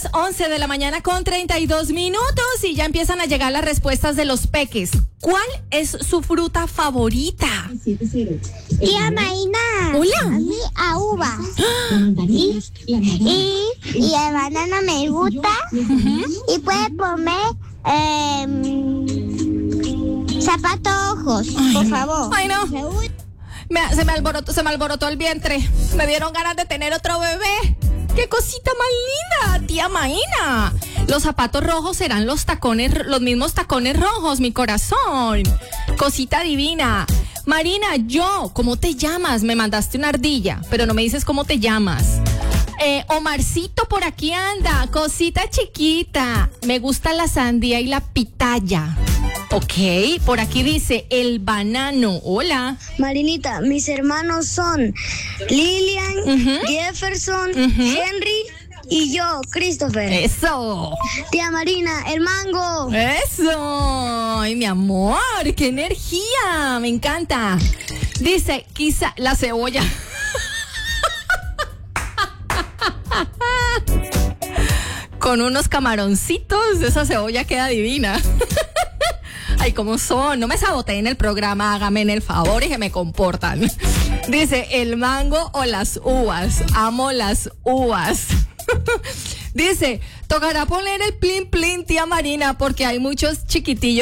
las 11 de la mañana con 32 minutos y ya empiezan a llegar las respuestas de los peques. ¿Cuál es su fruta favorita? Tía Marina. Hola. A mí a uva. Y el banano me gusta. Y puede poner zapatos ojos, por favor. Ay, no. Se me alborotó el vientre. Me dieron ganas de tener otro bebé. ¡Qué cosita más linda, tía Maína! Los zapatos rojos serán los mismos tacones rojos, mi corazón. Cosita divina. Marina, ¿cómo te llamas? Me mandaste una ardilla, pero no me dices cómo te llamas. Omarcito por aquí anda, cosita chiquita. Me gusta la sandía y la pitaya. Ok, por aquí dice el banano. Hola. Marinita, mis hermanos son Lilian, Jefferson, Henry y yo, Christopher. Eso. Tía Marina, el mango. Eso. Ay, mi amor, qué energía. Me encanta. Dice, quizá la cebolla. Con unos camaroncitos, esa cebolla queda divina. Ay, ¿cómo son? No me saboteen el programa, hágame en el favor y que me comportan. Dice, el mango o las uvas. Amo las uvas. Dice, tocará poner el plin plin, tía Marina, porque hay muchos chiquitillos